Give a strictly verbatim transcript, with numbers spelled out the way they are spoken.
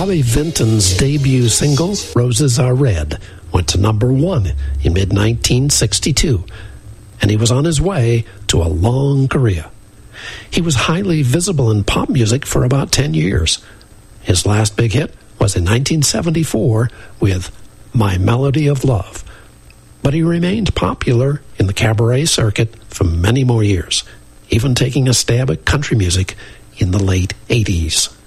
Bobby Vinton's debut single, Roses Are Red, went to number one in mid nineteen sixty-two, and he was on his way to a long career. He was highly visible in pop music for about ten years. His last big hit was in nineteen seventy-four with My Melody of Love. But he remained popular in the cabaret circuit for many more years, even taking a stab at country music in the late eighties.